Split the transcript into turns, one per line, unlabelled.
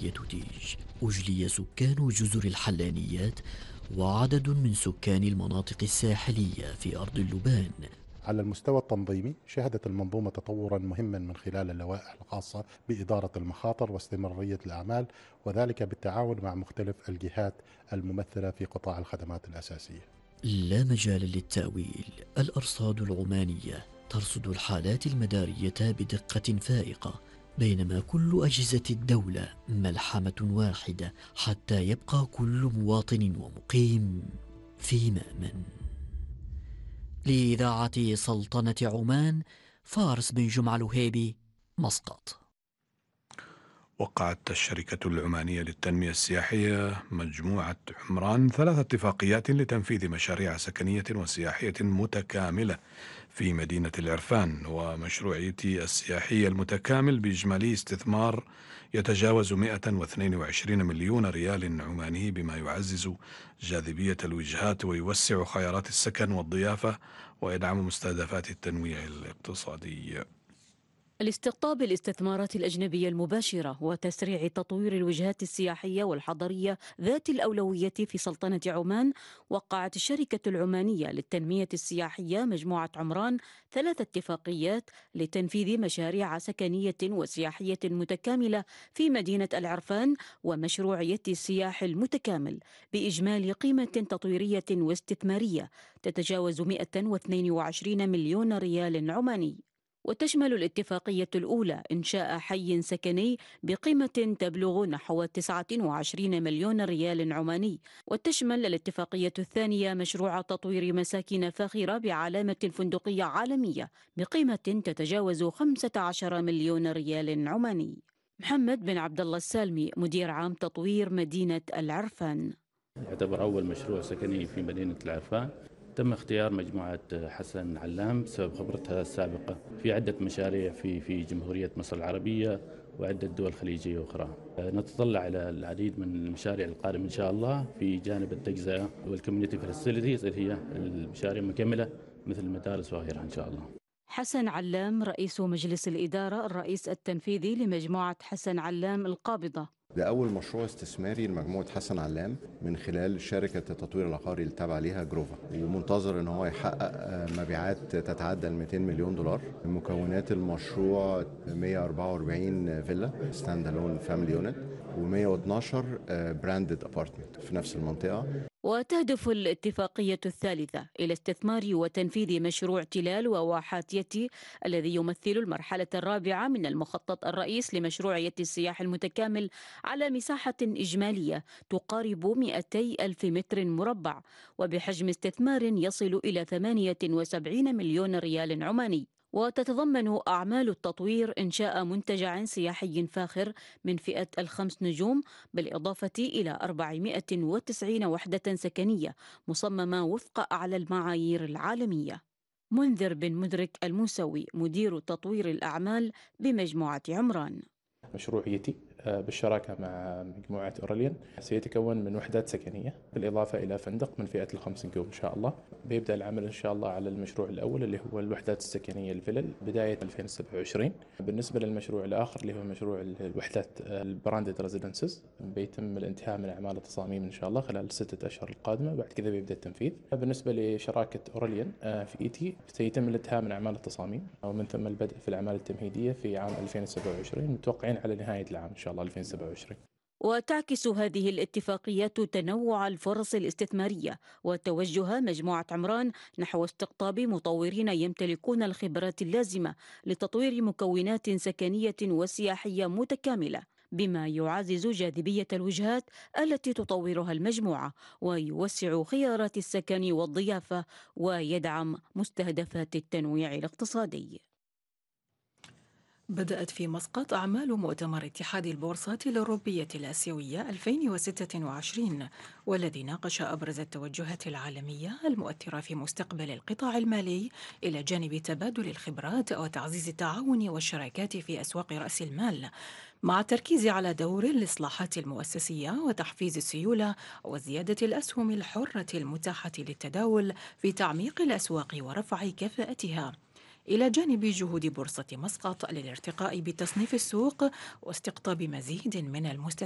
قرية تيج أجلي سكان جزر الحلانيات وعدد من سكان المناطق الساحلية في أرض اللبان.
على المستوى التنظيمي شهدت المنظومة تطورا مهما من خلال اللوائح الخاصة بإدارة المخاطر واستمرارية الأعمال، وذلك بالتعاون مع مختلف الجهات الممثلة في قطاع الخدمات الأساسية.
لا مجال للتأويل، الأرصاد العمانية ترصد الحالات المدارية بدقة فائقة، بينما كل أجهزة الدولة ملحمة واحدة حتى يبقى كل مواطن ومقيم في مأمن. لإذاعة سلطنة عمان، فارس بن جمعة الوهيبي، مسقط.
وقعت الشركة العمانية للتنمية السياحية مجموعة عمران 3 اتفاقيات لتنفيذ مشاريع سكنية وسياحية متكاملة في مدينة العرفان، ومشروعية السياحية المتكامل بإجمالي استثمار يتجاوز 122 مليون ريال عماني، بما يعزز جاذبية الوجهات ويوسع خيارات السكن والضيافة ويدعم مستهدفات التنويع الاقتصادي.
لاستقطاب الاستثمارات الأجنبية المباشرة وتسريع تطوير الوجهات السياحية والحضرية ذات الأولوية في سلطنة عمان، وقعت الشركة العمانية للتنمية السياحية مجموعة عمران 3 اتفاقيات لتنفيذ مشاريع سكنية وسياحية متكاملة في مدينة العرفان ومشروعية السياح المتكامل بإجمالي قيمة تطويرية واستثمارية تتجاوز 122 مليون ريال عماني. وتشمل الاتفاقية الأولى إنشاء حي سكني بقيمة تبلغ نحو 29 مليون ريال عماني، وتشمل الاتفاقية الثانية مشروع تطوير مساكن فاخرة بعلامة فندقية عالمية بقيمة تتجاوز 15 مليون ريال عماني. محمد بن عبد الله السالمي، مدير عام تطوير مدينة العرفان.
يعتبر أول مشروع سكني في مدينة العرفان. تم اختيار مجموعة حسن علام بسبب خبرتها السابقة في عدة مشاريع في جمهورية مصر العربية وعدة دول خليجية أخرى. نتطلع إلى العديد من المشاريع القادمة إن شاء الله في جانب التجزئة والكوميونيتي فاسيلتيز اللي هي المشاريع مكملة مثل المدارس وغيرها إن شاء الله.
حسن علام، رئيس مجلس الإدارة الرئيس التنفيذي لمجموعة حسن علام القابضة.
ده أول مشروع استثماري لمجموعة حسن علام من خلال شركة التطوير العقاري اللي تابعة ليها جروفا، ومنتظر ان هو يحقق مبيعات تتعدى ال 200 مليون دولار. مكونات المشروع 144 فيلا ستاند الون فاميلي يونت و112 براندد ابارتمنت في نفس المنطقة.
وتهدف الاتفاقية الثالثة إلى استثمار وتنفيذ مشروع تلال وواحات يتي الذي يمثل المرحلة الرابعة من المخطط الرئيس لمشروعية السياح المتكامل على مساحة إجمالية تقارب 200 ألف متر مربع وبحجم استثمار يصل إلى 78 مليون ريال عماني. وتتضمن أعمال التطوير إنشاء منتجع سياحي فاخر من فئة ال5 نجوم، بالإضافة إلى 490 وحدة سكنية مصممة وفق أعلى المعايير العالمية. منذر بن مدرك الموسوي، مدير تطوير الأعمال بمجموعة عمران.
مشروعيتي بالشراكة مع مجموعة أوراليان سيتكون من وحدات سكنية بالإضافة إلى فندق من فئة ال5 نجوم إن شاء الله. بيبدأ العمل إن شاء الله على المشروع الأول اللي هو الوحدات السكنية الفلل بداية 2027. بالنسبة للمشروع الآخر اللي هو مشروع الوحدات البراندد ريزيدنسز بيتم الانتهاء من أعمال التصاميم إن شاء الله خلال 6 أشهر القادمة، بعد كذا بيبدأ التنفيذ. بالنسبة لشراكة أوراليان في إيتي سيتم الانتهاء من أعمال التصاميم ومن ثم البدء في الأعمال التمهيدية في عام 2027، متوقعين على نهاية العام إن شاء الله 2027.
وتعكس هذه الاتفاقيات تنوع الفرص الاستثمارية وتوجه مجموعة عمران نحو استقطاب مطورين يمتلكون الخبرات اللازمة لتطوير مكونات سكنية وسياحية متكاملة، بما يعزز جاذبية الوجهات التي تطورها المجموعة ويوسع خيارات السكن والضيافة ويدعم مستهدفات التنويع الاقتصادي.
بدأت في مسقط أعمال مؤتمر اتحاد البورصات الأوروبية الآسيوية 2026، والذي ناقش أبرز التوجهات العالمية المؤثرة في مستقبل القطاع المالي إلى جانب تبادل الخبرات وتعزيز التعاون والشراكات في أسواق رأس المال، مع التركيز على دور الإصلاحات المؤسسية وتحفيز السيولة وزيادة الأسهم الحرة المتاحة للتداول في تعميق الأسواق ورفع كفاءتها، إلى جانب جهود بورصة مسقط للارتقاء بتصنيف السوق واستقطاب مزيد من المستثمرين.